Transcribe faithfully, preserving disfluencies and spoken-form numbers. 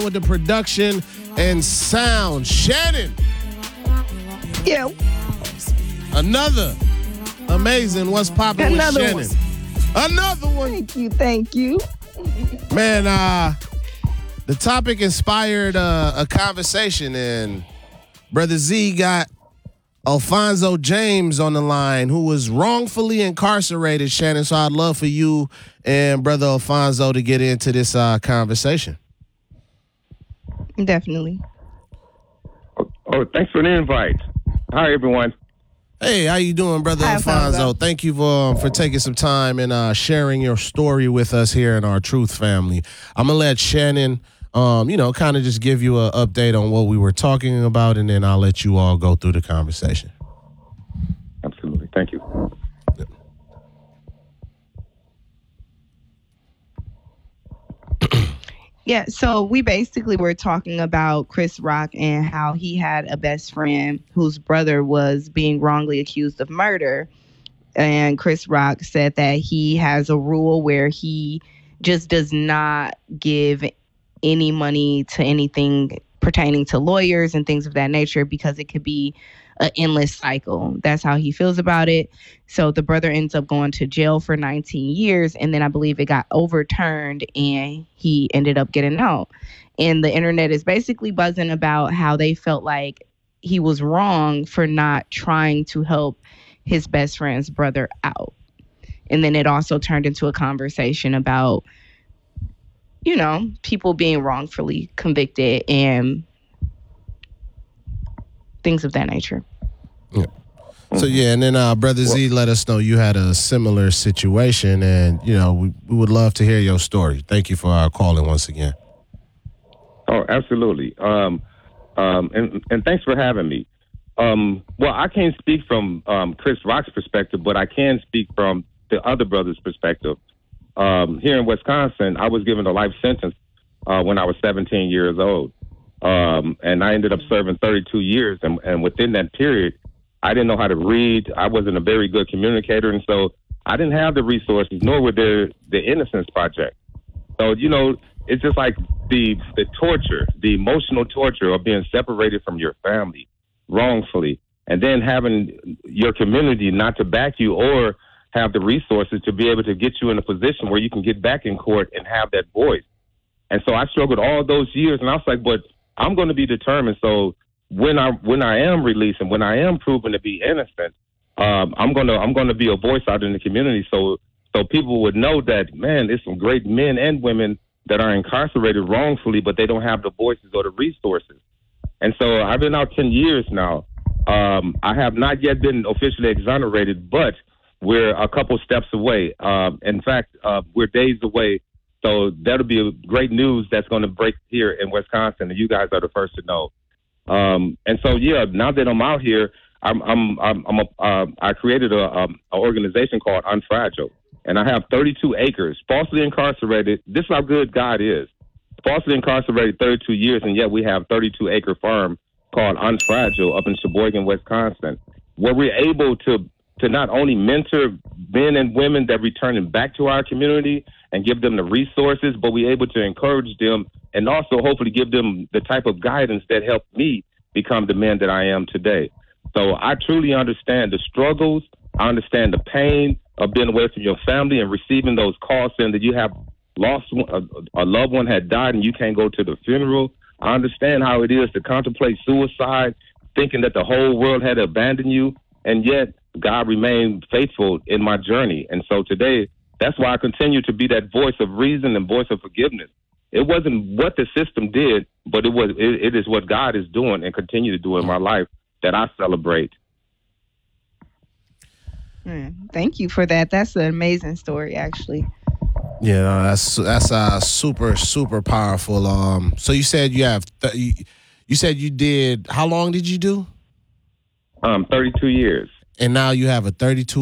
with the production and sound. Shannon. Yeah. Another amazing What's Poppin' with Another Shannon. one. Another one. Thank you. Thank you. Man, uh, the topic inspired uh, a conversation, and Brother Z got Alfonso James on the line, who was wrongfully incarcerated, Shannon. So I'd love for you and Brother Alfonso to get into this uh, conversation. Definitely. Oh, thanks for the invite. Hi, everyone. Hey, how you doing, Brother Hi, Alfonso? Alfonso. Thank you for, um, for taking some time and uh, sharing your story with us here in our Truth family. I'm going to let Shannon, um, you know, kind of just give you an update on what we were talking about, and then I'll let you all go through the conversation. Absolutely. Thank you. Yeah, so we basically were talking about Chris Rock and how he had a best friend whose brother was being wrongly accused of murder. And Chris Rock said that he has a rule where he just does not give any money to anything pertaining to lawyers and things of that nature because it could be an endless cycle. That's how he feels about it. So the brother ends up going to jail for nineteen years, and then I believe it got overturned and he ended up getting out. And the internet is basically buzzing about how they felt like he was wrong for not trying to help his best friend's brother out. And then it also turned into a conversation about, you know, people being wrongfully convicted and things of that nature. Yeah. So, yeah, and then uh, Brother Z let us know you had a similar situation, and, you know, we, we would love to hear your story. Thank you for uh, calling once again. Oh, absolutely. Um, um, and, and thanks for having me. Um, well, I can't speak from um, Chris Rock's perspective, but I can speak from the other brother's perspective. Um, here in Wisconsin, I was given a life sentence uh, when I was seventeen years old. Um, and I ended up serving thirty-two years. And, and within that period, I didn't know how to read. I wasn't a very good communicator. And so I didn't have the resources, nor were there the Innocence Project. So, you know, it's just like the the torture, the emotional torture of being separated from your family wrongfully, and then having your community not to back you or have the resources to be able to get you in a position where you can get back in court and have that voice. And so I struggled all those years, and I was like, but I'm going to be determined. So when I when I am released and when I am proven to be innocent, um, I'm gonna I'm gonna be a voice out in the community. So so people would know that, man, there's some great men and women that are incarcerated wrongfully, but they don't have the voices or the resources. And so I've been out ten years now. Um, I have not yet been officially exonerated, but we're a couple steps away. Um, in fact, uh, we're days away. So that'll be great news that's going to break here in Wisconsin, and you guys are the first to know. Um, and so, yeah, now that I'm out here, I'm, I'm, I'm, I'm a, uh, I created a, um, an organization called Unfragile, and I have thirty-two acres, falsely incarcerated. This is how good God is. Falsely incarcerated thirty-two years, and yet we have thirty-two acre farm called Unfragile up in Sheboygan, Wisconsin, where we're able to to not only mentor men and women that returning back to our community and give them the resources, but we're able to encourage them and also hopefully give them the type of guidance that helped me become the man that I am today. So I truly understand the struggles. I understand the pain of being away from your family and receiving those calls saying that you have lost a, a loved one had died and you can't go to the funeral. I understand how it is to contemplate suicide, thinking that the whole world had abandoned you, and yet God remained faithful in my journey. And so today, that's why I continue to be that voice of reason and voice of forgiveness. It wasn't what the system did, but it was it, it is what God is doing and continue to do in my life that I celebrate. Mm, thank you for that. That's an amazing story, actually. Yeah, no, that's that's uh, super super powerful. Um, so you said you have th- you, you said you did. How long did you do? Um, thirty-two years. And now you have a thirty-two